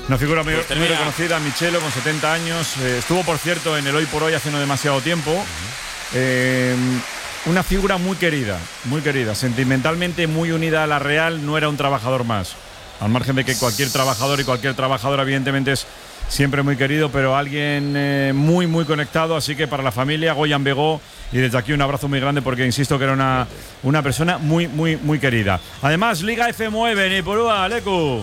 Una figura muy reconocida, Michelo, con 70 años. Estuvo, por cierto, en el Hoy por Hoy hace no demasiado tiempo. Una figura muy querida, sentimentalmente muy unida a la Real. No era un trabajador más, al margen de que cualquier trabajador y cualquier trabajadora evidentemente es siempre muy querido, pero alguien muy conectado. Así que para la familia, Goyan Begó, y desde aquí un abrazo muy grande, porque insisto que era una persona muy querida. Además, Liga F9 Nipurúa, Leku.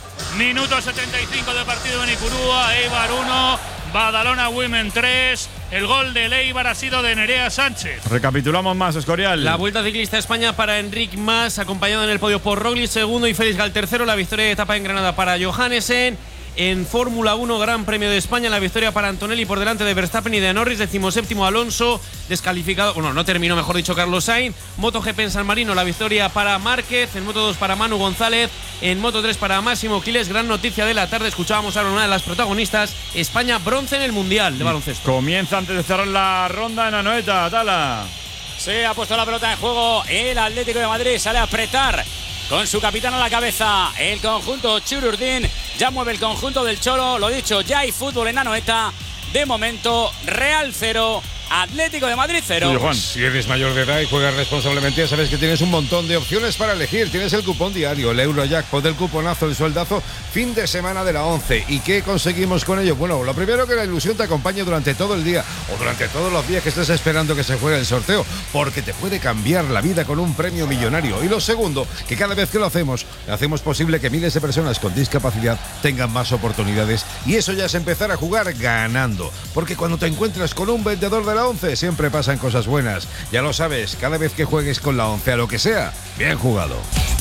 Minuto 75 de partido en Ipurúa. Eibar 1, Badalona Women 3. El gol de Eibar ha sido de Nerea Sánchez. Recapitulamos más, Escorial. La Vuelta Ciclista a España para Enric Mas, acompañado en el podio por Roglic segundo y Félix Gal tercero. La victoria de etapa en Granada para Johannesen. En Fórmula 1, Gran Premio de España, la victoria para Antonelli por delante de Verstappen y de Norris. 17º Alonso, descalificado, bueno, no terminó, mejor dicho, Carlos Sainz. MotoGP en San Marino, la victoria para Márquez. En Moto2 para Manu González. En Moto3 para Máximo Quiles. Gran noticia de la tarde, escuchábamos ahora una de las protagonistas: España bronce en el Mundial de baloncesto. Comienza antes de cerrar la ronda en Anoeta, Tala. Se ha puesto la pelota en juego el Atlético de Madrid, sale a apretar con su capitán a la cabeza el conjunto Chururdín. Ya mueve el conjunto del Cholo. Lo dicho, ya hay fútbol en Anoeta. De momento, Real 0, Atlético de Madrid 0. Si eres mayor de edad y juegas responsablemente, ya sabes que tienes un montón de opciones para elegir. Tienes el cupón diario, el Eurojackpot, el cuponazo, el sueldazo, fin de semana de la 11. ¿Y qué conseguimos con ello? Bueno, lo primero, que la ilusión te acompañe durante todo el día o durante todos los días que estés esperando que se juegue el sorteo, porque te puede cambiar la vida con un premio millonario. Y lo segundo, que cada vez que lo hacemos posible que miles de personas con discapacidad tengan más oportunidades. Y eso ya es empezar a jugar ganando. Porque cuando te encuentras con un vendedor de la 11 siempre pasan cosas buenas. Ya lo sabes, cada vez que juegues con la 11 a lo que sea, bien jugado.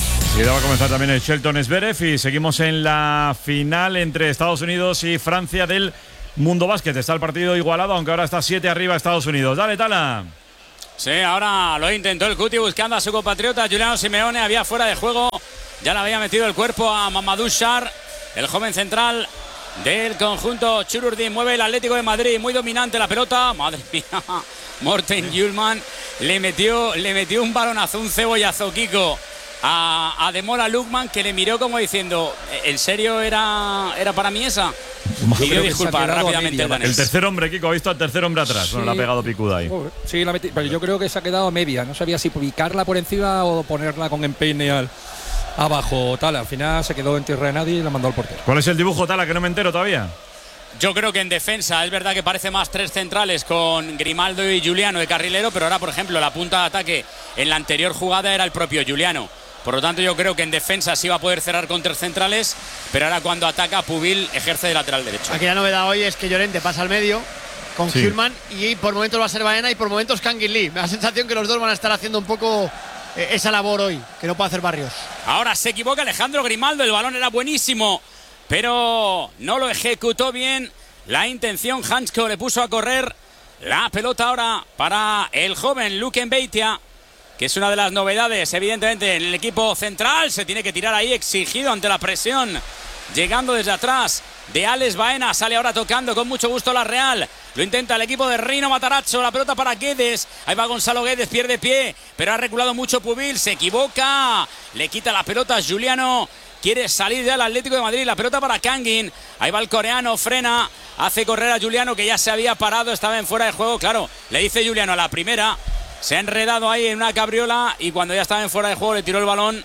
Y ahora va a comenzar también el Shelton Zverev y seguimos en la final entre Estados Unidos y Francia del Mundo Básquet. Está el partido igualado, aunque ahora está 7 arriba Estados Unidos. Dale, Tala. Sí, ahora lo intentó el Cuti buscando a su compatriota Giuliano Simeone. Había fuera de juego, ya le había metido el cuerpo a Mamadou Sarr, el joven central del conjunto Chururdín. Mueve el Atlético de Madrid, muy dominante la pelota. Madre mía, Morten Hjulman le metió un balonazo, un cebollazo, Kiko, a Demola Lookman, que le miró como diciendo: ¿en serio era para mí esa? Pidió disculpas rápidamente el tercer hombre, Kiko, ha visto al tercer hombre atrás. Sí. Bueno, le ha pegado picuda ahí. Sí, pero yo creo que se ha quedado a media. No sabía si picarla por encima o ponerla con empeine abajo. Tal, al final se quedó en tierra de nadie y la mandó al portero. ¿Cuál es el dibujo, Tala, que no me entero todavía? Yo creo que en defensa es verdad que parece más tres centrales con Grimaldo y Giuliano de carrilero, pero ahora, por ejemplo, la punta de ataque en la anterior jugada era el propio Giuliano. Por lo tanto, yo creo que en defensa sí va a poder cerrar con tres centrales, pero ahora cuando ataca, Pubil ejerce de lateral derecho. Aquí la novedad hoy es que Llorente pasa al medio con Hjulman y por momentos va a ser Baena y por momentos Kangin Lee. Me da la sensación que los dos van a estar haciendo un poco esa labor hoy, que no puede hacer Barrios. Ahora se equivoca Alejandro Grimaldo, el balón era buenísimo, pero no lo ejecutó bien. La intención, Hansko le puso a correr. La pelota ahora para el joven Luke Mbeitia, que es una de las novedades, evidentemente, en el equipo central. Se tiene que tirar ahí, exigido ante la presión, llegando desde atrás de Alex Baena. Sale ahora tocando con mucho gusto la Real. Lo intenta el equipo de Rino Matarazzo. La pelota para Guedes. Ahí va Gonzalo Guedes, pierde pie, pero ha reculado mucho Pubil. Se equivoca. Le quita la pelota a Giuliano. Quiere salir ya el Atlético de Madrid. La pelota para Kangin. Ahí va el coreano, frena. Hace correr a Giuliano, que ya se había parado, estaba en fuera de juego. Claro, le dice Giuliano a la primera. Se ha enredado ahí en una cabriola y cuando ya estaba en fuera de juego le tiró el balón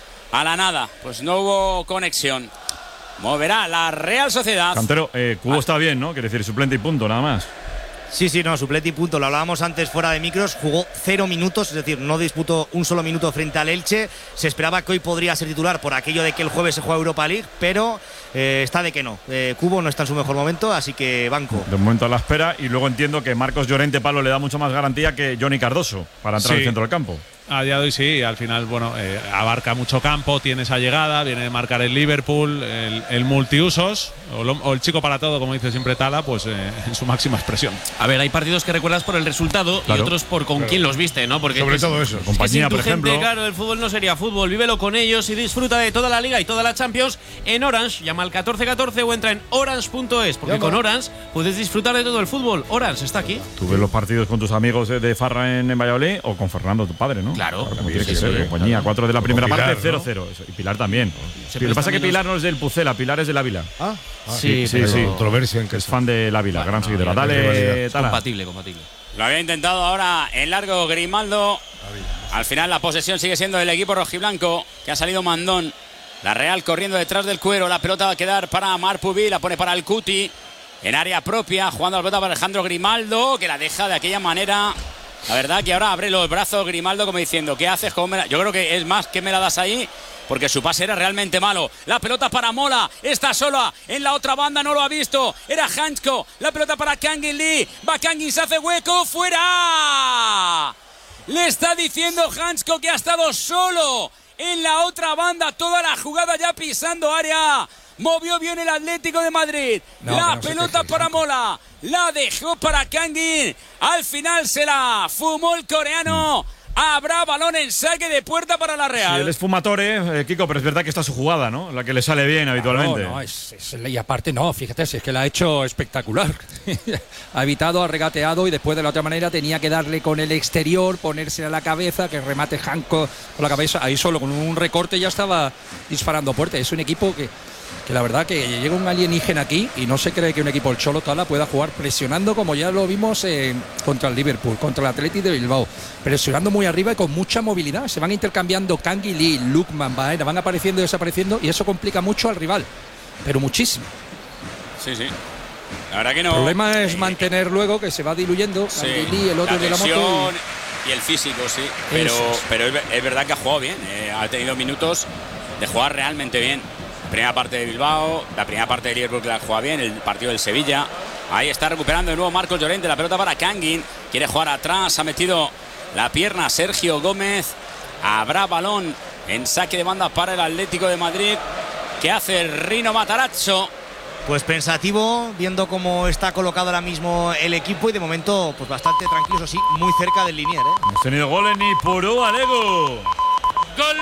a la nada. Pues no hubo conexión. Moverá la Real Sociedad. Cantero, Cubo está bien, ¿no? Quiere decir suplente y punto, nada más. Sí, no, suplente y punto. Lo hablábamos antes fuera de micros. Jugó 0 minutos, es decir, no disputó un solo minuto frente al Elche. Se esperaba que hoy podría ser titular por aquello de que el jueves se juega Europa League, pero está de que no. Cubo no está en su mejor momento, así que banco. De momento a la espera, y luego entiendo que Marcos Llorente Palo le da mucho más garantía que Johnny Cardoso para entrar al centro del campo. A día de hoy sí, al final, bueno, abarca mucho campo, tiene esa llegada, viene de marcar el Liverpool, el multiusos, o el chico para todo, como dice siempre Tala, pues en su máxima expresión. A ver, hay partidos que recuerdas por el resultado, claro, y otros por con quién los viste, ¿no? Porque sobre todo eso, compañía, por ejemplo. Claro, el fútbol no sería fútbol, vívelo con ellos y disfruta de toda la Liga y toda la Champions en Orange. Llama al 1414 o entra en orange.es, porque con Orange puedes disfrutar de todo el fútbol. Orange está aquí. ¿Tú ves los partidos con tus amigos de farra en Valladolid o con Fernando, tu padre, no? Claro. Como tiene que ser, compañía. 4 de la primera Pilar, parte, 0-0. Y Pilar también. Lo que pasa es que Pilar no es del Pucela, Pilar es del Ávila. Sí, sí. Controversia en que Es fan del Ávila, gran seguidora. Dale, Tala. Compatible. Lo había intentado ahora en largo Grimaldo. Al final la posesión sigue siendo del equipo rojiblanco, que ha salido mandón. La Real corriendo detrás del cuero. La pelota va a quedar para Marpuví, la pone para el Cuti. En área propia, jugando la pelota para Alejandro Grimaldo, que la deja de aquella manera. La verdad que ahora abre los brazos Grimaldo como diciendo, ¿qué haces? Yo creo que es más que me la das ahí, porque su pase era realmente malo. La pelota para Mola, está sola en la otra banda, no lo ha visto. Era Hansko, la pelota para Kangin Lee. Va Kangin, se hace hueco, fuera. Le está diciendo Hansko que ha estado solo en la otra banda, toda la jugada ya pisando área. Movió bien el Atlético de Madrid. La pelota para Mola. La dejó para Kangin. Al final se la fumó el coreano. Habrá balón en saque de puerta para la Real. Sí, él es fumatore, Kiko, pero es verdad que está su jugada, ¿no? La que le sale bien habitualmente. Y aparte no, fíjate, si es que la ha hecho espectacular. Ha evitado, ha regateado y después de la otra manera tenía que darle con el exterior, ponerse a la cabeza, que remate Hanko con la cabeza. Ahí solo con un recorte ya estaba disparando puerta. Es un equipo que la verdad que llega un alienígena aquí y no se cree que un equipo el Cholo Tala pueda jugar presionando como ya lo vimos contra el Liverpool, contra el Athletic de Bilbao, presionando muy arriba y con mucha movilidad. Se van intercambiando Kangin Lee, Lukman, Baena, van apareciendo y desapareciendo y eso complica mucho al rival, pero muchísimo. Sí. La verdad que no. El problema es mantener luego que se va diluyendo Kangin Lee, el otro de la moto y el físico, sí. Pero es verdad que ha jugado bien, ha tenido minutos de jugar realmente bien. Primera parte de Bilbao, la primera parte de Liverpool que la juega bien, el partido del Sevilla. Ahí está recuperando de nuevo Marcos Llorente, la pelota para Kangin. Quiere jugar atrás, ha metido la pierna Sergio Gómez. Habrá balón en saque de banda para el Atlético de Madrid. ¿Qué hace Rino Matarazzo? Pues pensativo, viendo cómo está colocado ahora mismo el equipo y de momento pues bastante tranquilo, eso sí, muy cerca del linier. Hemos tenido gol en Ipurú, Alego. Gol.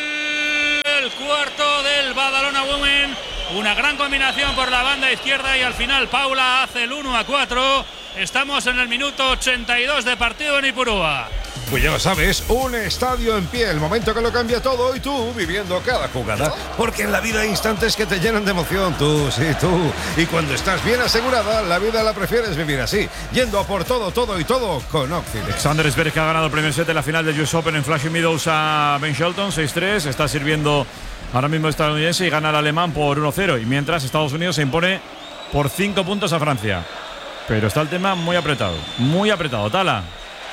El cuarto del Badalona Women. Una gran combinación por la banda izquierda y al final Paula hace el 1-4. Estamos en el minuto 82 de partido en Ipurúa. Pues ya lo sabes, un estadio en pie, el momento que lo cambia todo y tú viviendo cada jugada. Porque en la vida hay instantes que te llenan de emoción, tú. Y cuando estás bien asegurada, la vida la prefieres vivir así, yendo a por todo con Oxide. Alexander Zverev, que ha ganado el primer set en la final del US Open en Flushing Meadows a Ben Shelton, 6-3. Está sirviendo ahora mismo el estadounidense y gana el alemán por 1-0. Y mientras Estados Unidos se impone por 5 puntos a Francia. Pero está el tema muy apretado, Tala.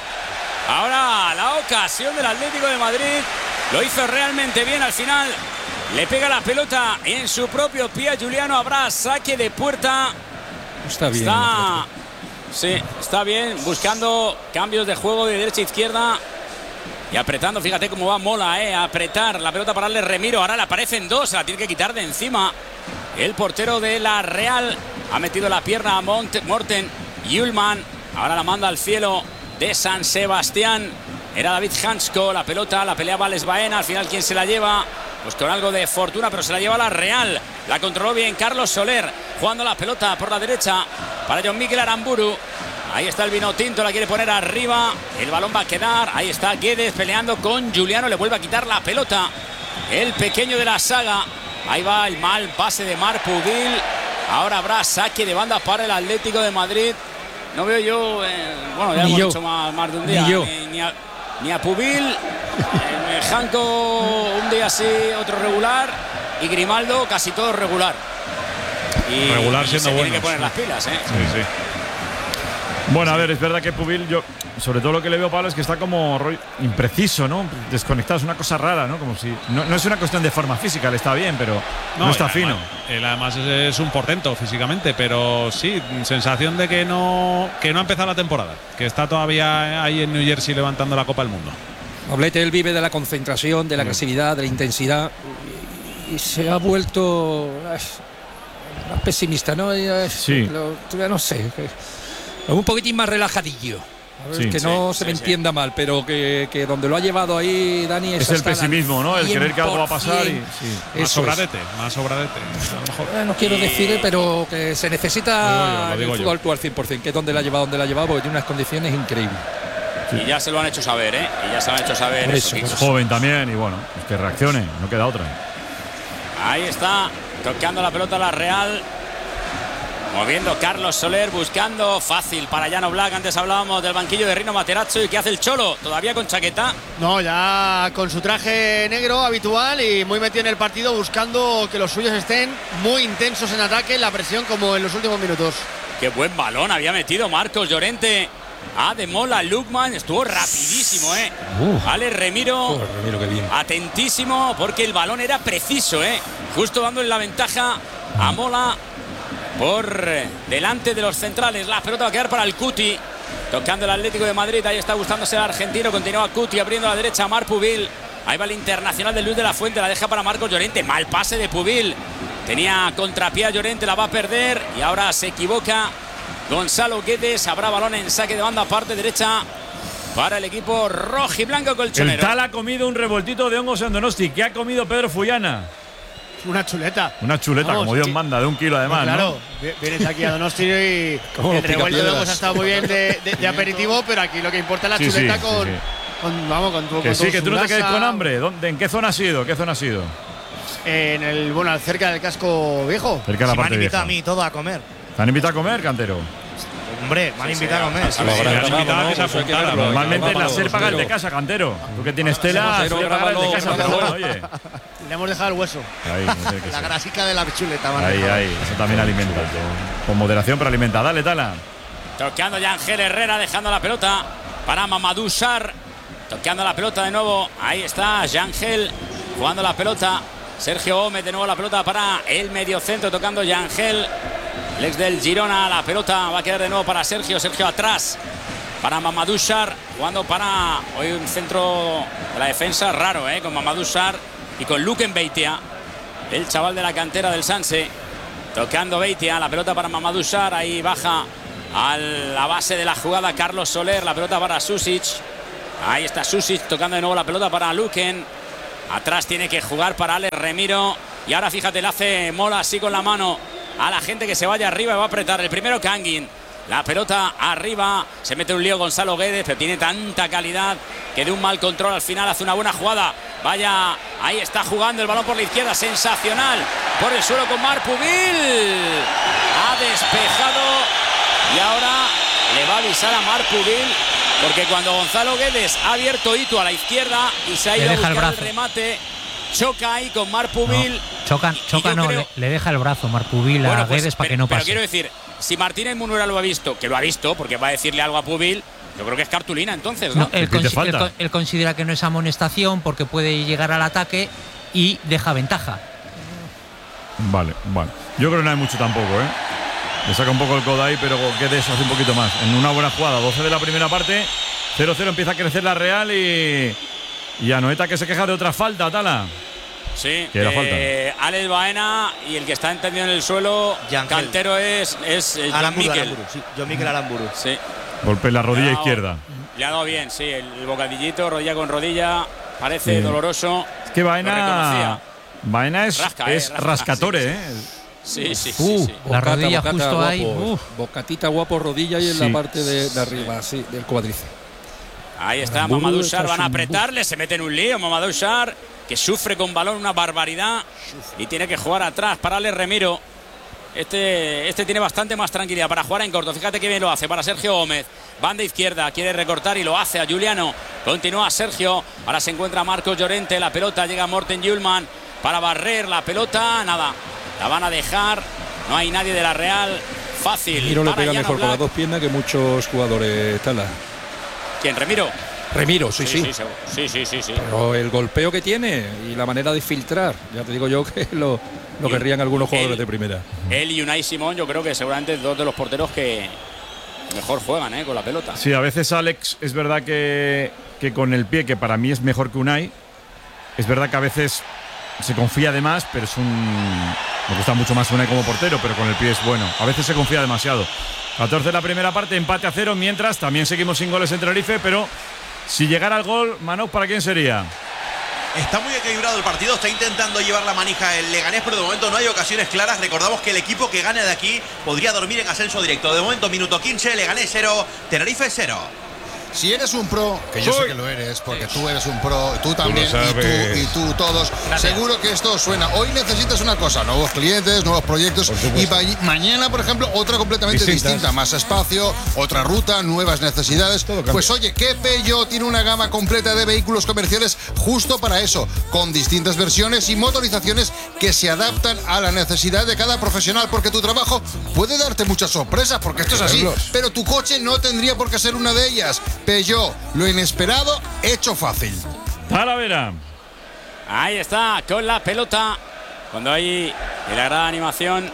Ahora la ocasión del Atlético de Madrid. Lo hizo realmente bien al final. Le pega la pelota en su propio pie a Juliano. Habrá saque de puerta. Está bien. Está bien. Buscando cambios de juego de derecha a izquierda. Y apretando, fíjate cómo va Mola, a apretar la pelota para darle Remiro. Ahora le aparecen dos, se la tiene que quitar de encima. El portero de la Real ha metido la pierna a Morten Hjulman. Ahora la manda al cielo de San Sebastián. Era David Hansko, la pelota la peleaba Les Baena. Al final, ¿quién se la lleva? Pues con algo de fortuna, pero se la lleva la Real. La controló bien Carlos Soler, jugando la pelota por la derecha para John Miguel Aramburu. Ahí está el vino tinto, la quiere poner arriba. El balón va a quedar. Ahí está Guedes peleando con Juliano. Le vuelve a quitar la pelota el pequeño de la saga. Ahí va el mal pase de Marpudil. Ahora habrá saque de banda para el Atlético de Madrid. No veo yo, bueno, ya hemos dicho más de un día, ni a Pubil, Hanko un día sí, otro regular, y Grimaldo casi todo regular. Y regular siendo bueno. Tiene que poner las pilas, Sí. Bueno, a ver, es verdad que Pubil, yo sobre todo lo que le veo a Pablo es que está como impreciso, ¿no? Desconectado, es una cosa rara, ¿no? Como si no es una cuestión de forma física, le está bien, pero no está fino. Él además es un portento físicamente, pero sí, sensación de que no ha empezado la temporada, que está todavía ahí en New Jersey levantando la Copa del Mundo. Noblete, él vive de la concentración, de la agresividad, de la intensidad y se ha vuelto más pesimista, ¿no? Sí. No sé. Un poquitín más relajadillo. A ver, que no se me entienda mal, pero que donde lo ha llevado ahí Dani es el pesimismo, ¿no? El querer que algo va a pasar y más sobradete. A lo mejor. No quiero decir, pero que se necesita el fútbol tú al 100%, que es donde la ha llevado, porque tiene unas condiciones increíbles. Y ya se lo han hecho saber, ¿eh? Y ya se lo han hecho saber. Eso, Es joven también y bueno, es que reaccione, no queda otra. Ahí está, tocando la pelota la Real. Moviendo Carlos Soler, buscando fácil para Jan Oblak. Antes hablábamos del banquillo de Rino Materazzo. ¿Y qué hace el Cholo? ¿Todavía con chaqueta? No, ya con su traje negro habitual y muy metido en el partido, buscando que los suyos estén muy intensos en ataque, la presión como en los últimos minutos. Qué buen balón había metido Marcos Llorente. De Mola, Lukman, estuvo rapidísimo, ¿eh? Alex Remiro, Remiro, qué bien. atentísimo porque el balón era preciso, ¿eh? Justo dándole la ventaja a Mola por delante de los centrales. La pelota va a quedar para el Cuti, tocando el Atlético de Madrid. Ahí está gustándose el argentino. Continúa Cuti abriendo a la derecha a Marc Pubil. Ahí va el internacional de Luis de la Fuente. La deja para Marcos Llorente. Mal pase de Pubil. Tenía contrapié a Llorente, la va a perder. Y ahora se equivoca Gonzalo Guedes. Habrá balón en saque de banda, parte derecha para el equipo rojiblanco colchonero. El Tal ha comido un revoltito de hongos en Donosti. ¿Qué ha comido Pedro Fullana? Una chuleta. Una chuleta, vamos, como Dios manda, de 1 kilo además, pues claro, ¿no? Vienes aquí a Donosti y el revuelto de hongos ha estado muy bien de aperitivo, pero aquí lo que importa es la chuleta con tu Que sí, que tú no te quedes grasa. con hambre. ¿En qué zona ha sido? ¿Qué zona ha sido? Cerca del casco viejo. Cerca de la Si me han parte invitado vieja. a mí todo a comer. ¿Te han invitado a comer, Cantero? Hombre, me han invitado a comer. Sí, me han invitado a que se apuntara. Normalmente la SER paga el de casa, Cantero. Tú que tienes tela, suele pagar el de casa, pero bueno, oye. Le hemos dejado el hueso. Ahí, no tiene que La ser. grasica de la chuleta. Ahí, eso también alimenta. Con moderación, pero alimenta. Dale, Tala. Tocando ya Ángel Herrera, dejando la pelota para Mamadou Sarr. Tocando la pelota de nuevo. Ahí está Yangel jugando la pelota. Sergio Gómez de nuevo la pelota para el mediocentro. Tocando Yangel, el ex del Girona. La pelota va a quedar de nuevo para Sergio. Sergio atrás para Mamadou Sarr. Jugando para hoy un centro de la defensa raro, con Mamadou Sarr y con Luken Beitia, el chaval de la cantera del Sanse. Tocando Beitia, la pelota para Mamadou Sarr. Ahí baja a la base de la jugada Carlos Soler. La pelota para Susic. Ahí está Susic tocando de nuevo la pelota para Luken. Atrás tiene que jugar para Alex Remiro. Y ahora fíjate, le hace Mola así con la mano a la gente que se vaya arriba y va a apretar. El primero Kangin. La pelota arriba. Se mete un lío Gonzalo Guedes, pero tiene tanta calidad que de un mal control al final hace una buena jugada. Vaya, ahí está jugando el balón por la izquierda. Sensacional. Por el suelo con Marc Pubil. Ha despejado. Y ahora le va a avisar a Marc Pubil. Porque cuando Gonzalo Guedes ha abierto Itu a la izquierda y se ha ido a buscar el remate, choca ahí con Marc Pubil. Le deja el brazo Marc Pubil a Guedes para que no pase. Pero quiero decir, si Martínez Munuera lo ha visto, que lo ha visto, porque va a decirle algo a Pubil, yo creo que es cartulina entonces, ¿no? Él considera que no es amonestación porque puede llegar al ataque y deja ventaja. Vale. Yo creo que no hay mucho tampoco, Le saca un poco el codo ahí, pero Guedes hace un poquito más. En una buena jugada, 12 de la primera parte, 0-0, empieza a crecer la Real y Anoeta que se queja de otra falta, Tala. Sí, que era falta. Alex Baena y el que está entendido en el suelo, Cantero es John Miquel. John Miquel Aramburu. Sí. Golpe en la rodilla izquierda. Le ha dado bien, sí, el bocadillito, rodilla con rodilla, parece doloroso. Es que Baena es rascatore, Sí. La rodilla justo guapo, ahí. Bocatita guapo, rodilla y en la parte de arriba, sí, del cuádriceps. Ahí está Mamadou Sarr, van a apretarle, se mete en un lío Mamadou Sarr, que sufre con balón una barbaridad y tiene que jugar atrás para Alex Remiro. Este tiene bastante más tranquilidad para jugar en corto. Fíjate que bien lo hace para Sergio Gómez. Banda izquierda, quiere recortar y lo hace a Juliano. Continúa Sergio. Ahora se encuentra Marcos Llorente. La pelota llega a Morten Hjulmand para barrer la pelota. Nada, la van a dejar. No hay nadie de la Real. Fácil. Remiro le pega mejor con las dos piernas que muchos jugadores, Tala. ¿Quién? ¿Remiro? Remiro, sí. Sí. Pero el golpeo que tiene y la manera de filtrar, ya te digo yo que lo querrían algunos jugadores de primera. Él y Unai Simón, yo creo que seguramente dos de los porteros que mejor juegan con la pelota. Sí, a veces Alex es verdad que con el pie, que para mí es mejor que Unai, es verdad que a veces se confía de más, pero me gusta mucho más Unai como portero, pero con el pie es bueno. A veces se confía demasiado. 14 de la primera parte, empate a 0, mientras también seguimos sin goles en Tenerife, pero si llegara el gol, Manoj, ¿para quién sería? Está muy equilibrado el partido, está intentando llevar la manija el Leganés, pero de momento no hay ocasiones claras. Recordamos que el equipo que gane de aquí podría dormir en ascenso directo. De momento, minuto 15, Leganés 0, Tenerife 0. Si eres un pro, que yo sé que lo eres, porque tú eres un pro, tú también, y tú todos, seguro que esto suena. Hoy necesitas una cosa, nuevos clientes, nuevos proyectos, y mañana, por ejemplo, otra completamente distinta, más espacio, otra ruta, nuevas necesidades. Pues oye, que Peugeot tiene una gama completa de vehículos comerciales justo para eso, con distintas versiones y motorizaciones que se adaptan a la necesidad de cada profesional, porque tu trabajo puede darte muchas sorpresas, porque esto es así, pero tu coche no tendría por qué ser una de ellas. Peugeot, lo inesperado hecho fácil. Talavera. Ahí está, con la pelota. Cuando hay en la gran animación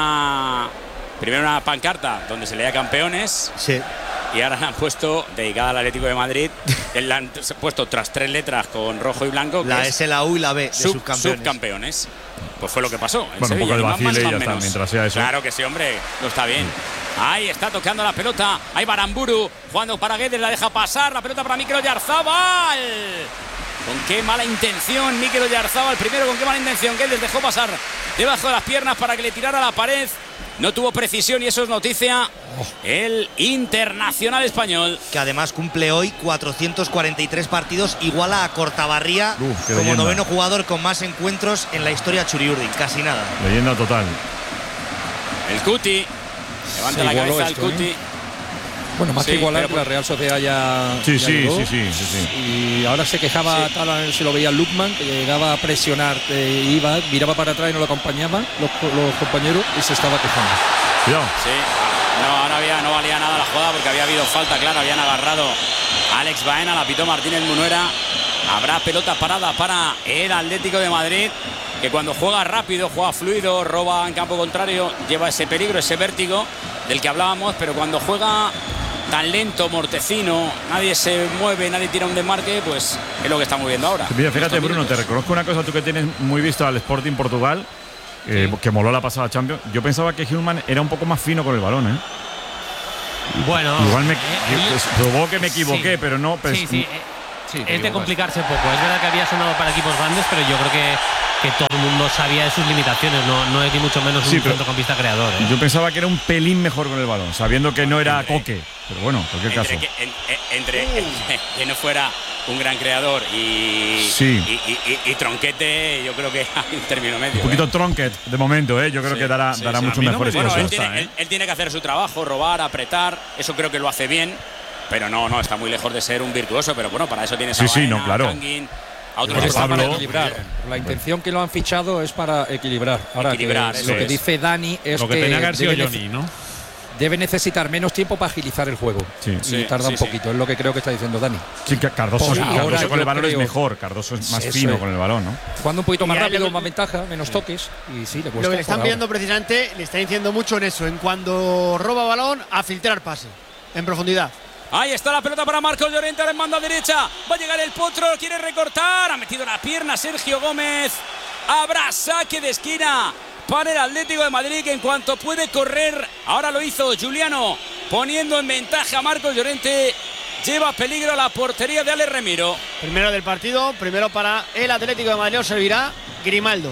primero una pancarta donde se leía campeones. Sí. Y ahora la han puesto, dedicada al Atlético de Madrid, la han puesto tras 3 letras con rojo y blanco. La S, la U y la B de subcampeones. Pues fue lo que pasó. Bueno, un poco de vacile y ya está, mientras sea eso. Claro que sí, hombre, no está bien. Ahí está tocando la pelota. Ahí Baramburu jugando para Guedes, la deja pasar. La pelota para Mikel Oyarzabal. Con qué mala intención Mikel Oyarzabal. Primero, con qué mala intención. Guedes dejó pasar debajo de las piernas para que le tirara a la pared. No tuvo precisión y eso es noticia. El internacional español, que además cumple hoy 443 partidos, iguala a Cortabarría como noveno jugador con más encuentros en la historia Churiurdin. Casi nada. Leyenda total. El Cuti levanta la cabeza el Cuti. Bueno, más que igualar, la Real Sociedad ya. Sí. Y ahora se quejaba, se lo veía Lukman, que llegaba a presionar, iba, miraba para atrás y no lo acompañaban los compañeros y se estaba quejando. Cuidado. Sí. No valía nada la jugada porque había habido falta, claro, habían agarrado a Alex Baena, la pitó Martínez Munuera. Habrá pelota parada para el Atlético de Madrid, que cuando juega rápido, juega fluido, roba en campo contrario, lleva ese peligro, ese vértigo del que hablábamos, pero cuando juega tan lento, mortecino, nadie se mueve, nadie tira un desmarque, pues es lo que estamos viendo ahora. Mira, fíjate, Bruno, te reconozco una cosa, tú que tienes muy visto al Sporting Portugal, que moló la pasada Champions. Yo pensaba que Hillman era un poco más fino con el balón, ¿eh? Bueno, igual probó que me equivoqué, pero no. Sí, es de complicarse poco. Es verdad que había sonado para equipos grandes, pero yo creo que todo el mundo sabía de sus limitaciones. No es ni mucho menos un centrocampista creador. Yo pensaba que era un pelín mejor con el balón, sabiendo que no era Coque. Pero bueno, en cualquier caso. Que no fuera un gran creador y Tronquete, yo creo que hay un término medio. Un poquito Tronquet de momento, yo creo que dará mucho mejores cosas. Él tiene que hacer su trabajo, robar, apretar. Eso creo que lo hace bien. Pero no, está muy lejos de ser un virtuoso. Pero bueno, para eso tienes a Baena, claro. Kangin, a otros es para equilibrar. La intención que lo han fichado es para equilibrar. Ahora, lo que dice Dani es lo que tenía que haber sido Johnny, ¿no? Debe necesitar menos tiempo para agilizar el juego. Y tarda un poquito, es lo que creo que está diciendo Dani. Sí, Cardoso con el balón es mejor. Cardoso es más fino con el balón, ¿no? Jugando un poquito más rápido, más ventaja, menos toques. Y sí, le cuesta. Lo que le están viendo precisamente, le está diciendo mucho en eso, en cuando roba balón, a filtrar pase en profundidad. Ahí está la pelota para Marcos Llorente, en banda derecha. Va a llegar el Potro, quiere recortar. Ha metido la pierna Sergio Gómez. Habrá saque de esquina para el Atlético de Madrid, que en cuanto puede correr, ahora lo hizo Juliano, poniendo en ventaja a Marcos Llorente. Lleva peligro a la portería de Alex Remiro. Primero del partido, primero para el Atlético de Madrid, servirá Grimaldo.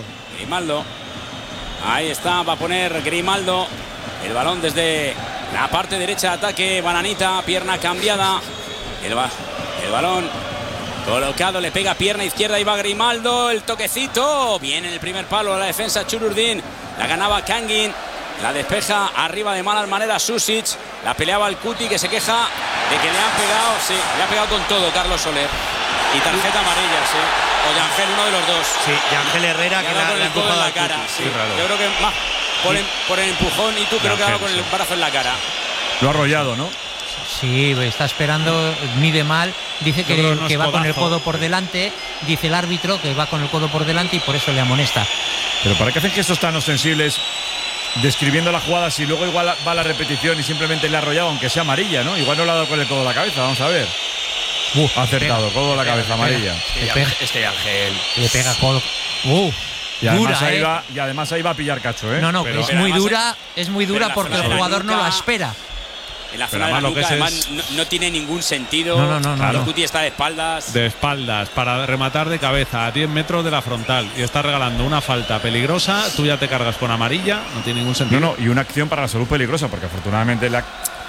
Ahí está, va a poner Grimaldo el balón desde la parte derecha de ataque. Bananita, pierna cambiada. El balón colocado, le pega pierna izquierda y va Grimaldo. El toquecito, viene en el primer palo a la defensa Chururdin. La ganaba Kangin. La despeja arriba de malas maneras Susic. La peleaba el Cuti, que se queja de que le han pegado. Sí, le ha pegado con todo Carlos Soler. Y tarjeta amarilla, sí. O Yangel, uno de los dos. Sí, Yangel Herrera, que le ha empujado en la cara. Sí. Yo creo que más por el empujón, y tú creo que ha dado con el brazo en la cara. Lo ha arrollado, ¿no? Sí, está esperando, mide mal, dice que va con el codo por delante, dice el árbitro que va con el codo por delante y por eso le amonesta. Pero ¿para qué hacen gestos tan ostensibles describiendo la jugada si luego igual va a la repetición y simplemente le ha arrollado, aunque sea amarilla, ¿no? Igual no le ha dado con el codo a la cabeza, vamos a ver. Ha acertado, codo a la cabeza, amarilla. Este Ángel. Le pega codo. Y además, ahí va a pillar cacho, ¿eh? No, pero es muy dura porque el jugador no la espera. En la zona de la nuca, además, no tiene ningún sentido. No. Cuti está de espaldas. De espaldas, para rematar de cabeza a 10 metros de la frontal. Y está regalando una falta peligrosa. Tú ya te cargas con amarilla. No tiene ningún sentido. Y una acción para la salud peligrosa, porque afortunadamente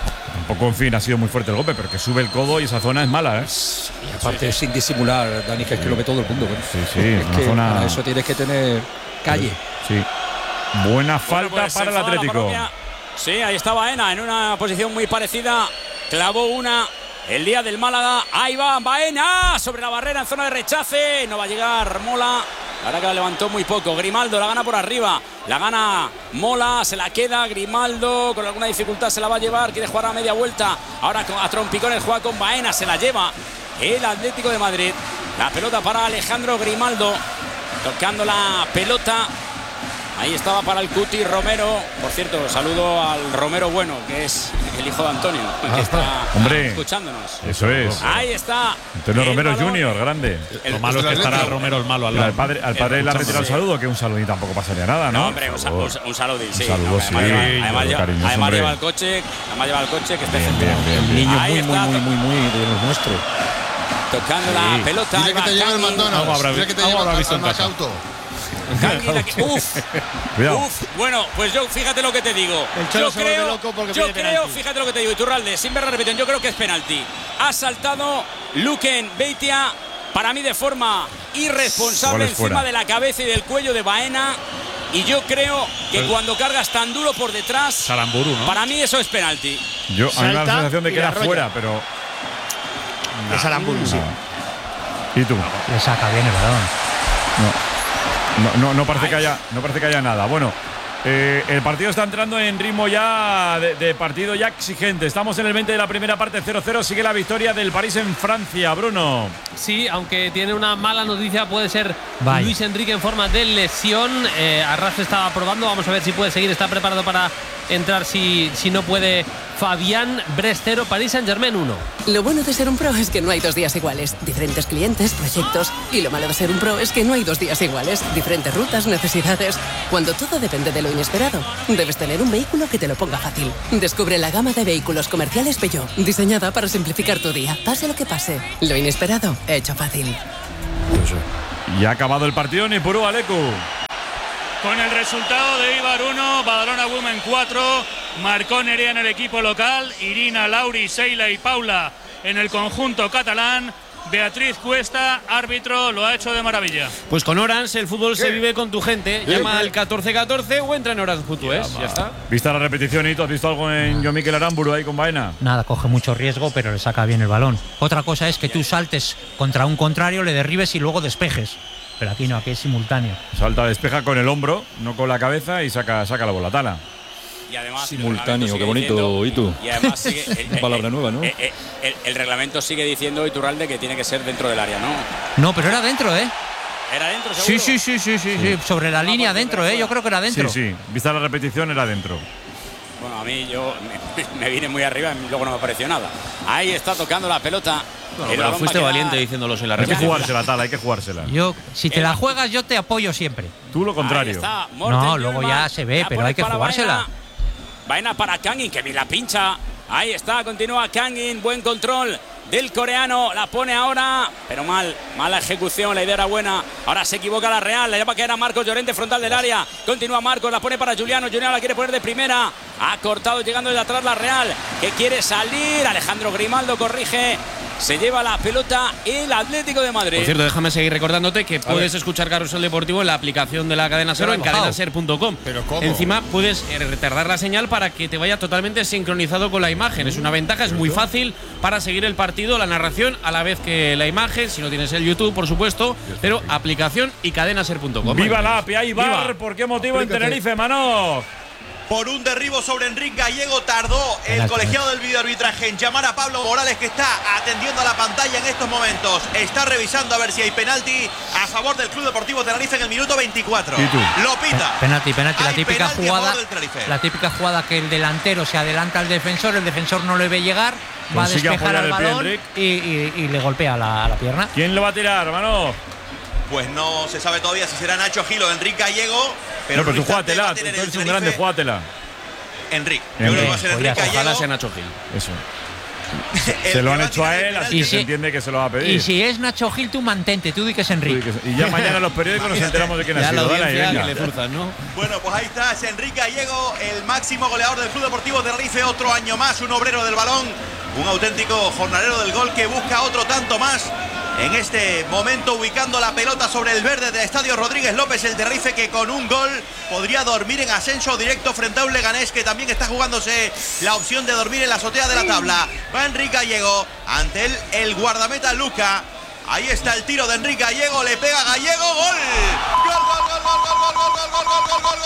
tampoco, en fin, ha sido muy fuerte el golpe, pero que sube el codo y esa zona es mala, ¿eh? Y aparte, sin disimular, Dani, que es que lo ve todo el mundo. Sí, es una que zona. para eso tienes que tener calle. Sí. Buena falta pues para el Atlético. Sí, ahí está Baena en una posición muy parecida. Clavó una el día del Málaga. Ahí va Baena sobre la barrera en zona de rechace. No va a llegar Mola. La verdad que la levantó muy poco. Grimaldo la gana por arriba. La gana Mola. Se la queda Grimaldo. Con alguna dificultad se la va a llevar. Quiere jugar a media vuelta. Ahora a trompicones juega con Baena. Se la lleva el Atlético de Madrid. La pelota para Alejandro Grimaldo. Tocando la pelota. Ahí estaba para el Cuti Romero. Por cierto, saludo al Romero Bueno, que es el hijo de Antonio, que está escuchándonos. Eso es. Ahí está. Antonio Romero Junior, grande. Lo malo es que estará Romero el malo al lado. Al padre le ha retirado el saludo, que un saludín tampoco pasaría nada, ¿no? No, hombre, un saludín, sí. Un saludo, sí. Además lleva el coche, que esté centrado. Un niño muy de los nuestros. Tocando la pelota. Dile que te lleve el McDonald's. Dile que te lleve al Macauto. Bueno, pues yo fíjate lo que te digo. Yo creo, fíjate lo que te digo, Iturralde, sin ver la repetición, yo creo que es penalti. Ha saltado Luquen Beitia, para mí de forma irresponsable, encima de la cabeza y del cuello de Baena. Y yo creo que cuando cargas tan duro por detrás, Saramburu, ¿no? Para mí eso es penalti. A mí me da la sensación de que era fuera, pero. De Saramburu, sí. ¿Y tú? Le saca bien el balón. No parece que haya nada. Bueno, el partido está entrando en ritmo ya de partido ya exigente. Estamos en el 20 de la primera parte, 0-0. Sigue la victoria del París en Francia, Bruno. Sí, aunque tiene una mala noticia, puede ser Luis Enrique en forma de lesión. Arras estaba probando, vamos a ver si puede seguir. Está preparado para entrar si no puede. Fabián Brest 0, Paris Saint-Germain 1. Lo bueno de ser un pro es que no hay 2 días iguales. Diferentes clientes, proyectos. Y lo malo de ser un pro es que no hay 2 días iguales. Diferentes rutas, necesidades. Cuando todo depende de lo inesperado, debes tener un vehículo que te lo ponga fácil. Descubre la gama de vehículos comerciales Peugeot, diseñada para simplificar tu día. Pase lo que pase, lo inesperado, hecho fácil. Y ha acabado el partido, Nipurú, Alecu. Con el resultado de Eibar 1, Badalona Women 4, marcó Nerea en el equipo local, Irina, Lauri, Seila y Paula en el conjunto catalán. Beatriz Cuesta, árbitro, lo ha hecho de maravilla. Pues con Orange el fútbol se vive con tu gente. Llama al 1414 o entra en Orange.es. Ya está. ¿Viste la repetición, Hito? ¿Has visto algo en Jon Mikel Aramburu ahí con Baena? Nada, coge mucho riesgo, pero le saca bien el balón. Otra cosa es que tú saltes contra un contrario, le derribes y luego despejes. Pero aquí no, aquí es simultáneo. Salta, despeja con el hombro, no con la cabeza y saca la bola tala. Y además simultáneo, qué bonito, ¿y tú? Y además sigue, palabra nueva, ¿no? El reglamento sigue diciendo, Iturralde, que tiene que ser dentro del área, ¿no? No, pero era dentro, ¿eh? ¿Era dentro, seguro? Sí. Sobre la línea dentro, ¿eh? Yo creo que era dentro. Sí. Vista la repetición, era dentro. Bueno, a mí me vine muy arriba y luego no me apareció nada. Ahí está tocando la pelota. Pero fuiste valiente diciéndolo en la repetición. Hay que jugársela, Tala, hay que jugársela. Si te la juegas, yo te apoyo siempre. Tú lo contrario. No, luego ya se ve, pero hay que jugársela. Baena para Kangin, que bien la pincha. Ahí está, continúa Kangin, buen control del coreano, la pone ahora, pero mala ejecución, la idea era buena. Ahora se equivoca la Real, la llama que era Marcos Llorente, frontal del área. Continúa Marcos, la pone para Juliano la quiere poner de primera. Ha cortado llegando desde atrás la Real, que quiere salir. Alejandro Grimaldo corrige. Se lleva la pelota el Atlético de Madrid. Por cierto, déjame seguir recordándote que puedes escuchar Carrusel Deportivo en la aplicación de la cadena Ser o en cadenaser.com. ¿Pero cómo? Encima puedes retardar la señal para que te vaya totalmente sincronizado con la imagen. Es una ventaja, es muy fácil para seguir el partido, la narración a la vez que la imagen, si no tienes el YouTube, por supuesto, pero aplicación y cadenaser.com. ¡Viva la API Eibar! ¿Por qué motivo en Tenerife, Manoj? Por un derribo sobre Enrique Gallego tardó el colegiado del videoarbitraje en llamar a Pablo Morales, que está atendiendo a la pantalla en estos momentos. Está revisando a ver si hay penalti a favor del Club Deportivo Tenerife en el minuto 24. Lo pita. Penalti. La típica jugada que el delantero se adelanta al defensor, el defensor no le ve llegar, va a despejar al balón y le golpea la pierna. ¿Quién lo va a tirar, Manoj? Pues no se sabe todavía si será Nacho Gil o Enrique Gallego. Pero tú jugátela, tú eres un grande, jugátela. Enrique. Yo creo que va a ser Enrique Gallego. Ojalá sea Nacho Gil. Eso. Se lo han hecho a él, así que se entiende que se lo va a pedir. Y si es Nacho Gil, tú mantente, tú di que es Enrique. Y ya mañana en los periódicos nos enteramos de quién ha sido. Bueno, pues ahí está, es Enrique Gallego, el máximo goleador del Club Deportivo Tenerife, otro año más, un obrero del balón, un auténtico jornalero del gol que busca otro tanto más. En este momento ubicando la pelota sobre el verde del Estadio Rodríguez López, el Tenerife que con un gol podría dormir en ascenso directo frente a un Leganés que también está jugándose la opción de dormir en la azotea de la tabla. Va Enrique Gallego, ante él el guardameta Luca. Ahí está el tiro de Enrique Gallego, le pega Gallego, gol. Gol, gol, gol, gol, gol, gol, gol, gol, gol, gol, gol,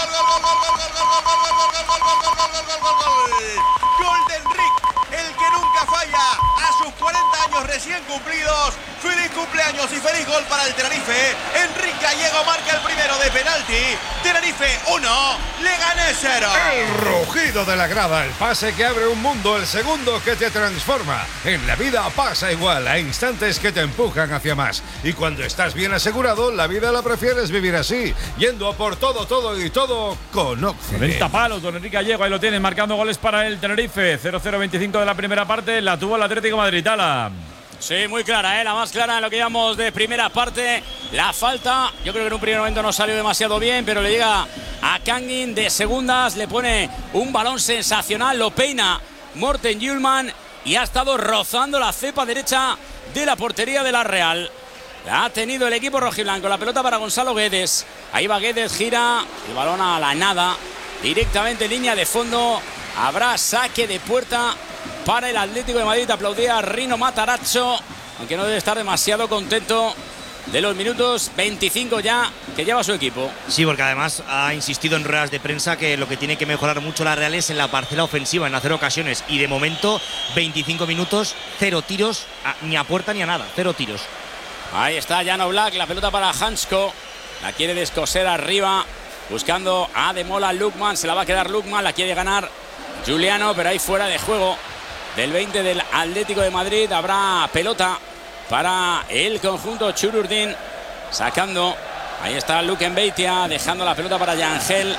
gol de Enrique, el que nunca falla a sus 40 años recién cumplidos. Feliz cumpleaños y feliz gol para el Tenerife. Enrique Gallego marca el primero de penalti. Tenerife 1, Leganés 0. El rugido de la grada, el pase que abre un mundo, el segundo que te transforma. En la vida pasa igual, hay instantes que te empujan hacia más. Y cuando estás bien asegurado, la vida la prefieres vivir así, yendo a por todo, todo y todo con Occidente. 40 palos, don Enrique Gallego, ahí lo tienen, marcando goles para el Tenerife. 0-0-25 de la primera parte, la tuvo el Atlético de Madrid. Tala. Sí, muy clara, la más clara en lo que llamamos de primera parte. La falta, yo creo que en un primer momento no salió demasiado bien, pero le llega a Kangin de segundas, le pone un balón sensacional, lo peina Morten Hjulmand y ha estado rozando la cepa derecha de la portería de la Real. La ha tenido el equipo rojiblanco, la pelota para Gonzalo Guedes. Ahí va Guedes, gira el balón a la nada, directamente en línea de fondo. Habrá saque de puerta para el Atlético de Madrid. Aplaudía a Rino Matarazzo, aunque no debe estar demasiado contento de los minutos 25 ya que lleva su equipo. Sí, porque además ha insistido en ruedas de prensa que lo que tiene que mejorar mucho la Real es en la parcela ofensiva, en hacer ocasiones. Y de momento, 25 minutos, 0 tiros, ni a puerta ni a nada, 0 tiros. Ahí está Jan Oblak, la pelota para Hansko. La quiere descoser arriba, buscando a Demola Lukman. Se la va a quedar Lukman, la quiere ganar Juliano, pero ahí fuera de juego del 20 del Atlético de Madrid. Habrá pelota para el conjunto Chururdin, sacando. Ahí está Luken Beitia, dejando la pelota para Yangel.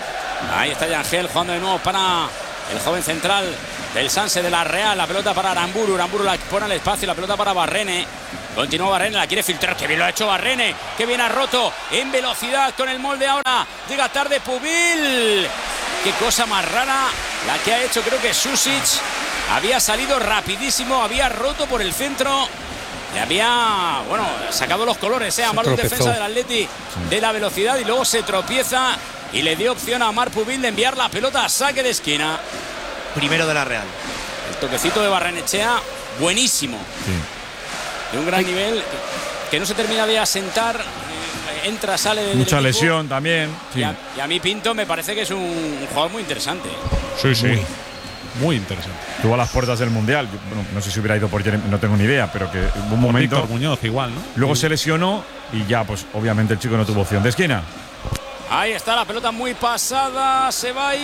Ahí está Yangel jugando de nuevo para el joven central del Sanse de la Real. La pelota para Aramburu, Aramburu la pone al espacio, la pelota para Barrene. Continúa Barrene, la quiere filtrar, que bien lo ha hecho Barrene, que bien ha roto en velocidad con el molde ahora. Llega tarde Pubil. Qué cosa más rara la que ha hecho, creo que Susic. Había salido rapidísimo, había roto por el centro. Le había, sacado los colores a Mar, defensa del Atleti de la velocidad, y luego se tropieza y le dio opción a Mar Pubil de enviar la pelota a saque de esquina. Primero de la Real. El toquecito de Barrenechea, buenísimo. Sí. De un gran nivel, que no se termina de asentar. Entra, sale de mucha lesión también. Sí. Y a mí Pinto me parece que es un jugador muy interesante. Sí, sí. Muy interesante. Estuvo a las puertas del Mundial. Bueno, no sé si hubiera ido por Jeremy, no tengo ni idea, pero que hubo un momento. Víctor Muñoz igual, ¿no? Luego se lesionó y ya, pues obviamente el chico no tuvo opción de esquina. Ahí está la pelota muy pasada. Se va a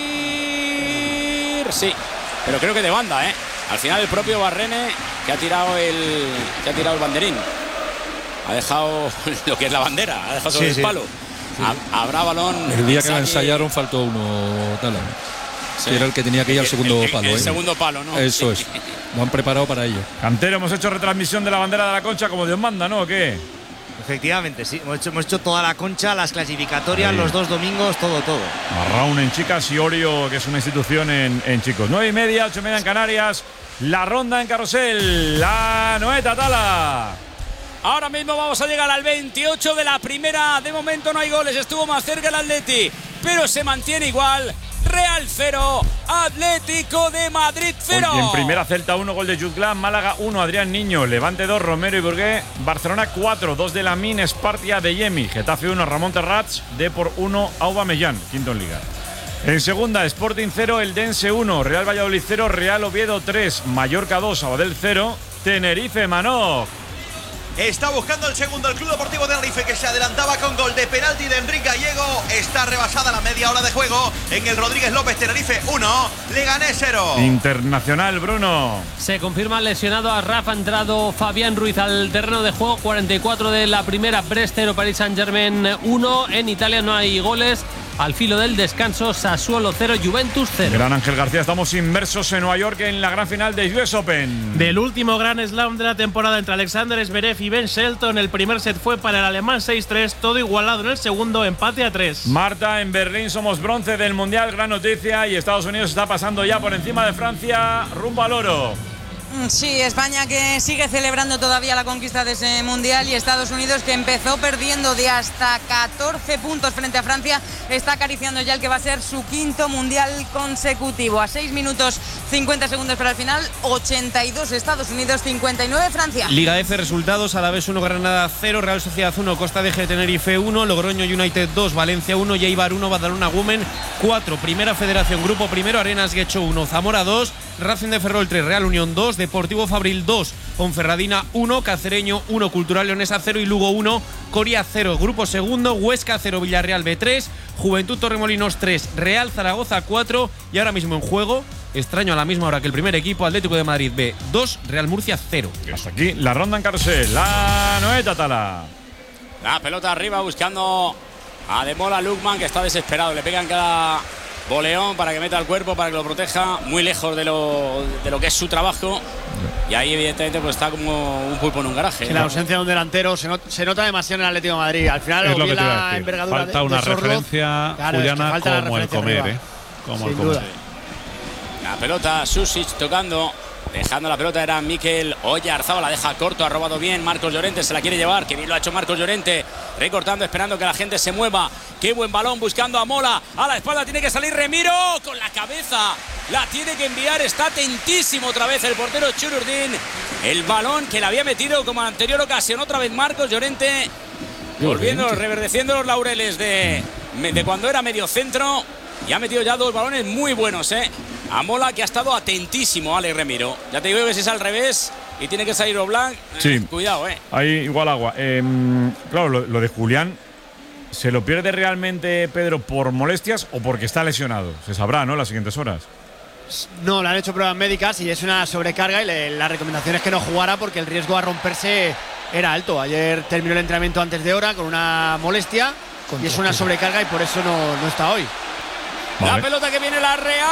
ir. Sí, pero creo que de banda, ¿eh? Al final el propio Barrene que ha tirado el banderín. Ha dejado lo que es la bandera, ha dejado sobre el palo. Sí. Habrá balón. El día que la ensayaron faltó uno, Tala. Sí. Era el que tenía que ir al segundo palo. El segundo palo, ¿no? Eso es. Lo han preparado para ello. Cantero, hemos hecho retransmisión de la bandera de la Concha como Dios manda, ¿no? ¿O qué? Efectivamente, sí. Hemos hecho toda la Concha, las clasificatorias, los 2 domingos, todo. Marraun en chicas y Orio, que es una institución en chicos. 9:30, 8:30 en Canarias. La ronda en carrusel. La Noeta, Tala. Ahora mismo vamos a llegar al 28 de la primera. De momento no hay goles. Estuvo más cerca el Atleti, pero se mantiene igual. Real 0, Atlético de Madrid 0. Y en primera, Celta 1, gol de Jutglan, Málaga 1, Adrián Niño, Levante 2, Romero y Burgué, Barcelona 4, 2 de Lamine, Espartia de Yemi, Getafe 1, Ramón Terrats, Depor 1, Aubameyang, quinto en Liga. En segunda, Sporting 0, Eldense 1, Real Valladolid 0, Real Oviedo 3, Mallorca 2, Sabadell 0, Tenerife Manoj. Está buscando el segundo el Club Deportivo Tenerife, que se adelantaba con gol de penalti de Enrique Gallego. Está rebasada la media hora de juego en el Rodríguez López. Tenerife 1, Leganés 0. Internacional, Bruno. Se confirma lesionado a Rafa. Ha entrado Fabián Ruiz al terreno de juego. 44 de la primera. Brest 0, Paris Saint-Germain 1. En Italia no hay goles. al filo del descanso, Sassuolo 0, Juventus 0. Gran Ángel García, estamos inmersos en Nueva York en la gran final de US Open. Del último Grand Slam de la temporada entre Alexander Zverev y Ben Shelton, el primer set fue para el alemán 6-3, todo igualado en el segundo, empate a 3. Marta, en Berlín somos bronce del Mundial, gran noticia, y Estados Unidos está pasando ya por encima de Francia, rumbo al oro. Sí, España que sigue celebrando todavía la conquista de ese Mundial, y Estados Unidos, que empezó perdiendo de hasta 14 puntos frente a Francia, está acariciando ya el que va a ser su quinto Mundial consecutivo. A 6 minutos 50 segundos para el final, 82 Estados Unidos, 59 Francia. Liga F, resultados: Alavés 1, Granada 0, Real Sociedad 1, Costa de Tenerife 1, Logroño United 2, Valencia 1, Eibar 1, Badalona Women 4. Primera Federación, Grupo Primero, Arenas Guecho 1, Zamora 2, Racing de Ferrol 3, Real Unión 2, Deportivo Fabril 2, Ponferradina 1, Cacereño 1, Cultural Leonesa 0 y Lugo 1, Coria 0. Grupo segundo, Huesca 0, Villarreal B3, Juventud Torremolinos 3, Real Zaragoza 4, y ahora mismo en juego, extraño a la misma hora que el primer equipo, Atlético de Madrid B 2, Real Murcia 0. Hasta aquí la ronda en carrusel, la Noeta Tala. La pelota arriba buscando a Demola Lukman, que está desesperado, le pegan cada boleón para que meta el cuerpo, para que lo proteja, muy lejos de lo que es su trabajo, y ahí evidentemente pues está como un pulpo en un garaje. Sí, la ausencia de un delantero se nota demasiado en el Atlético de Madrid. Al final es lo que la envergadura falta una referencia, claro, Juliana, es que como el comer, como sin el comer. duda. La pelota, Susic tocando, dejando la pelota era Mikel Oyarzabal, la deja corto, ha robado bien Marcos Llorente, se la quiere llevar, que bien lo ha hecho Marcos Llorente, recortando, esperando que la gente se mueva. Qué buen balón, buscando a Mola, a la espalda tiene que salir Remiro, con la cabeza la tiene que enviar, está atentísimo otra vez el portero Chururdín, el balón que le había metido como en la anterior ocasión, otra vez Marcos Llorente, volviendo, reverdeciendo los laureles de cuando era medio centro, y ha metido ya dos balones muy buenos, a Mola, que ha estado atentísimo, Alex Remiro. Ya te digo que si es al revés y tiene que salir Oblak, sí, cuidado, Ahí igual agua. Claro, lo de Julián, ¿se lo pierde realmente Pedro por molestias o porque está lesionado? Se sabrá, ¿no?, las siguientes horas. No, le han hecho pruebas médicas y es una sobrecarga, y la recomendación es que no jugara porque el riesgo a romperse era alto. Ayer terminó el entrenamiento antes de hora con una molestia y es una sobrecarga, y por eso no está hoy. Vale. La pelota que viene la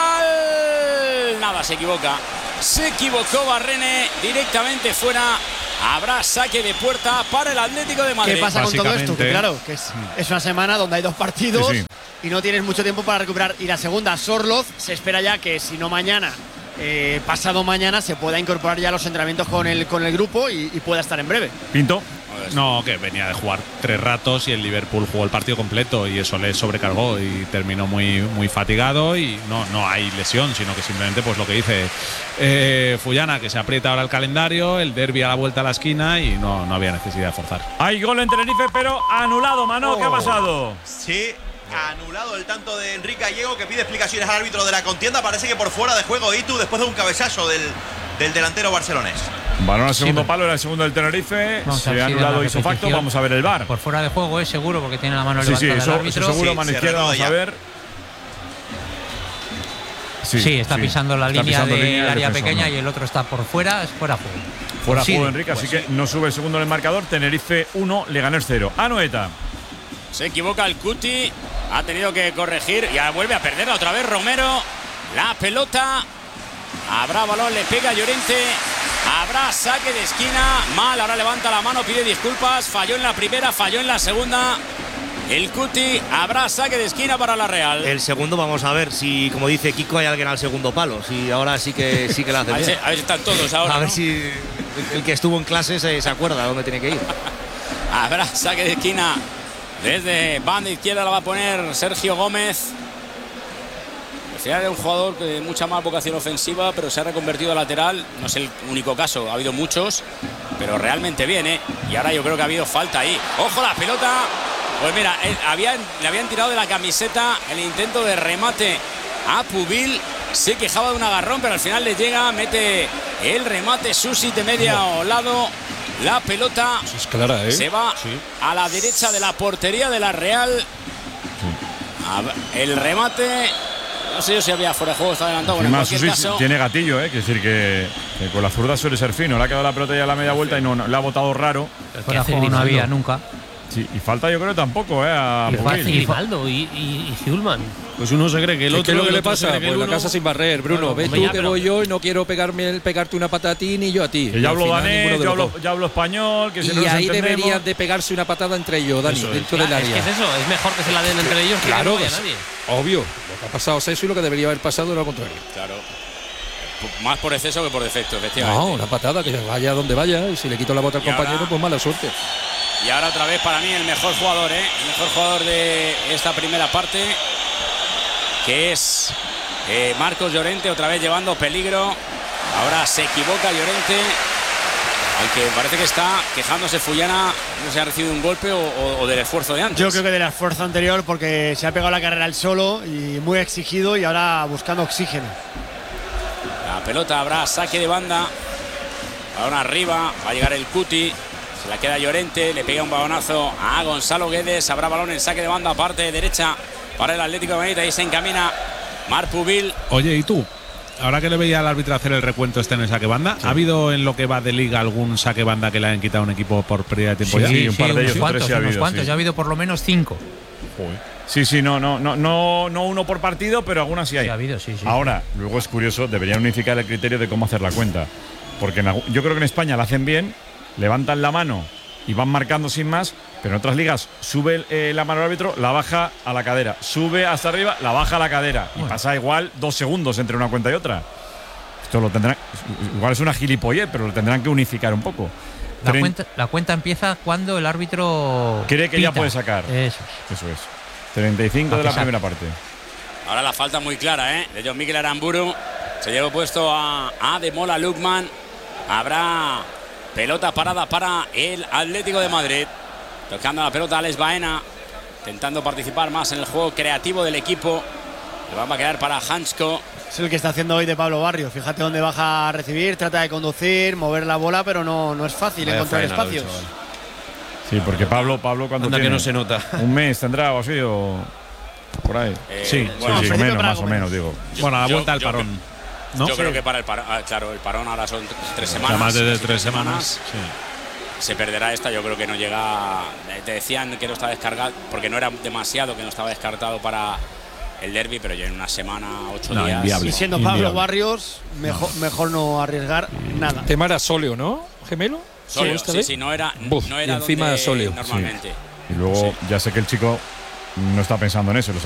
Real. Nada, se equivoca. Se equivocó Barrene, directamente fuera. Habrá saque de puerta para el Atlético de Madrid. ¿Qué pasa con todo esto? Que claro, que es una semana donde hay dos partidos, sí, y no tienes mucho tiempo para recuperar. Y la segunda, Sorloz, se espera ya que si no mañana, pasado mañana, se pueda incorporar ya a los entrenamientos con el grupo y pueda estar en breve. Pinto. No, que venía de jugar 3 ratos y el Liverpool jugó el partido completo y eso le sobrecargó y terminó muy, muy fatigado, y no hay lesión, sino que simplemente pues lo que dice Fullana, que se aprieta ahora el calendario, el derbi a la vuelta a la esquina y no había necesidad de forzar. Hay gol en Tenerife, pero anulado, Mano. ¿Qué ha pasado? Sí, anulado el tanto de Enrique Gallego, que pide explicaciones al árbitro de la contienda. Parece que por fuera de juego Itu, después de un cabezazo del delantero barcelonés. Balón al segundo palo, era el segundo del Tenerife. Se ha anulado isofacto. Vamos a ver el VAR. Por fuera de juego es seguro, porque tiene la mano levantada el árbitro. Eso seguro, mano izquierda, vamos a ver. Sí, está pisando la línea del área pequeña, y el otro está por fuera, es fuera juego. Fuera juego, Enrique, así que no sube el segundo en el marcador. Tenerife 1, Leganés 0. Anoeta. Se equivoca el Cuti, ha tenido que corregir y ahora vuelve a perderla otra vez Romero. La pelota, habrá balón, le pega Llorente. Habrá saque de esquina, mal, ahora levanta la mano, pide disculpas, falló en la primera, falló en la segunda. El Cuti, habrá saque de esquina para la Real. El segundo, vamos a ver si, como dice Kiko, hay alguien al segundo palo. Si ahora sí que la hace bien. A ver si están todos ahora. A ver si el que estuvo en clase se acuerda a dónde tiene que ir. Habrá saque de esquina. Desde banda izquierda la va a poner Sergio Gómez. Era un jugador de mucha más vocación ofensiva, pero se ha reconvertido a lateral. No es el único caso, ha habido muchos, pero realmente bien, Y ahora yo creo que ha habido falta ahí. ¡Ojo la pelota! Pues mira, le habían tirado de la camiseta el intento de remate a Pubil. Se quejaba de un agarrón, pero al final le llega, mete el remate Susi de medio lado. La pelota es clara, se va a la derecha de la portería de la Real. El remate... No sé yo si había fuera de juego, está adelantado. Bueno, en cualquier caso, tiene gatillo, quiere decir que con la zurda suele ser fino. Le ha quedado la pelota ya a la media vuelta y no le ha botado raro. Fuera de juego no había nunca. Sí, y falta yo creo tampoco, a Pumil. Y Grimaldo y Zulman. Pues uno se cree que el otro. ¿Qué es lo que le pasa? Pues Pues la casa sin barrer, Bruno. Ves tú que voy yo y no quiero pegarte una patada a ti ni yo a ti. Que yo hablo danés, yo hablo español. Que y ahí deberían de pegarse una patada entre ellos, Dani, dentro del área. Es que es eso, es mejor que se la den entre ellos que claro, no vaya nadie. Obvio. Lo que ha pasado es eso y lo que debería haber pasado era lo contrario. Claro. Más por exceso que por defecto, efectivamente. No, una patada, que vaya donde vaya. Y si le quito la bota al compañero, pues mala suerte. Y ahora otra vez para mí el mejor jugador, el mejor jugador de esta primera parte, que es Marcos Llorente, otra vez llevando peligro. Ahora se equivoca Llorente, al que parece que está quejándose Fullana, no sé si ha recibido un golpe o del esfuerzo de antes. Yo creo que del esfuerzo anterior, porque se ha pegado la carrera él solo y muy exigido y ahora buscando oxígeno. La pelota habrá saque de banda. Ahora arriba, va a llegar el Cuti. Se la queda Llorente, le pega un balonazo a Gonzalo Guedes. Habrá balón en saque de banda, parte derecha para el Atlético de Madrid. Ahí se encamina Marc Pubil. Oye, ¿y tú? Ahora que le veía al árbitro hacer el recuento en el saque banda, sí. ¿Ha habido en lo que va de liga algún saque banda que le hayan quitado a un equipo por pérdida de tiempo? Sí, un par de ellos, unos cuantos, ya ha habido por lo menos 5. Sí, no uno por partido, pero algunas sí hay. Sí, ha habido, sí. Ahora, luego es curioso, deberían unificar el criterio de cómo hacer la cuenta. Porque yo creo que en España la hacen bien, levantan la mano y van marcando sin más, pero en otras ligas sube la mano al árbitro, la baja a la cadera, sube hasta arriba, la baja a la cadera, y pasa igual 2 segundos entre una cuenta y otra. Esto lo tendrán, igual es una gilipollez, pero lo tendrán que unificar un poco. La cuenta empieza cuando el árbitro cree que pita. Ya puede sacar. Eso es. 35 de la primera parte. Ahora la falta muy clara, de John Mikel Aramburu. Se lleva puesto a Ademola Lookman. Habrá pelota parada para el Atlético de Madrid. Tocando la pelota Alex Baena, intentando participar más en el juego creativo del equipo. Le va a quedar para Hansko. Es el que está haciendo hoy de Pablo Barrios. Fíjate dónde baja a recibir, trata de conducir, mover la bola, pero no es fácil encontrar espacios. Sí, porque Pablo cuando tiene que no se nota. Un mes tendrá o así o por ahí. Sí, más o menos digo. Bueno, a la vuelta al parón. ¿No? Yo creo que para el parón, claro, el parón ahora son 3 semanas. Más de 3 semanas. Sí. Se perderá esta, yo creo que no llega. Te decían que no estaba descargado, porque no era demasiado, que no estaba descartado para el derbi, pero yo en una semana, 8 días. Inviable. Y siendo Pablo Barrios, mejor no arriesgar nada. Tema era Soleo, ¿no? ¿Gemelo? Soleo, sí, no era encima de Soleo. Normalmente. Sí. Y luego ya sé que el chico no está pensando en eso.